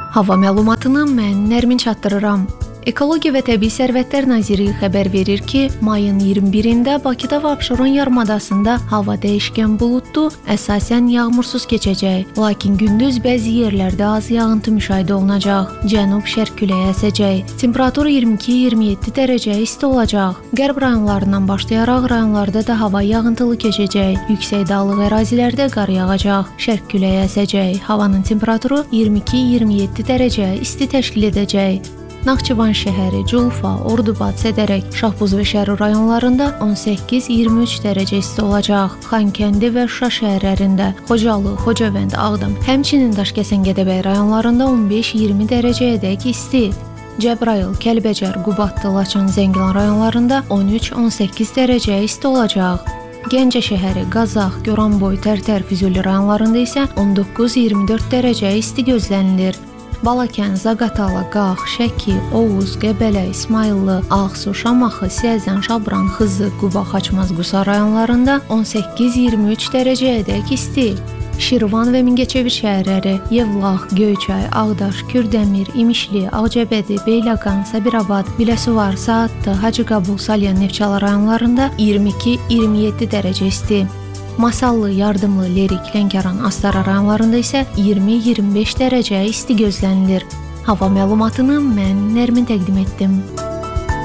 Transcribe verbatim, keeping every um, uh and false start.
Hava məlumatını mən Nərmin çatdırıram. Ekologiya və Təbii Sərvətlər Nazirliyi xəbər verir ki, mayın iyirmi birində Bakıda və Abşeron yarımadasında hava dəyişkən buludlu, əsasən yağmursuz keçəcək, lakin gündüz bəzi yerlərdə az yağıntı müşahidə olunacaq. Cənub-şərq küləyi əsəcək. Temperatur iyirmi iki iyirmi yeddi dərəcə isti olacaq. Qərb rayonlarından başlayaraq rayonlarda da hava yağıntılı keçəcək. Yüksək dağlıq ərazilərdə qar yağacaq. Şərq küləyi əsəcək. Havanın temperaturu iyirmi iki iyirmi yeddi dərəcə isti təşkil edəcək. Naxçıvan şəhəri, Culfa, Ordubad, Sədərək, Şahbuz və Şərur rayonlarında on səkkiz iyirmi üç dərəcə isti olacaq. Xankəndi və Şuşa şəhərlərində, Xocalı, Xocavənd, Ağdam, həmçinin Daşkəsən-Gədəbəy rayonlarında on beş iyirmi dərəcəyədək isti. Cəbrayıl, Kəlbəcər, Qubadlı, Laçın, Zəngilan rayonlarında on üç on səkkiz dərəcə isti olacaq. Gəncə şəhəri, Qazax, Goranboy, Tərtər, Füzuli rayonlarında isə on doqquz iyirmi dörd dərəcə isti gözlənilir. Balakən, Zaqatala, Qax, Şəki, Oğuz, Qəbələ, İsmayıllı, Ağsu, Şamaxı, Siyəzən, Şabran, Xızı, Quba, Xaçmaz, Qusa rayonlarında on səkkiz iyirmi üç dərəcəyədək isti. Şirvan və Mingəçevir şəhərləri, Yevlax, Göyçay, Ağdaş, Kürdəmir, İmişli, Ağcabədi, Beyləqan, Sabirabad, Biləsuvar, Saatlı, Hacıqabul, Salyan, Neftçala rayonlarında iyirmi iki iyirmi yeddi dərəcə isti. Masallı, Yardımlı, Lerik, Lənkəran, Astara rayonlarında isə iyirmi iyirmi beş dərəcə isti gözlənilir. Hava məlumatını mən Nərmin təqdim etdim.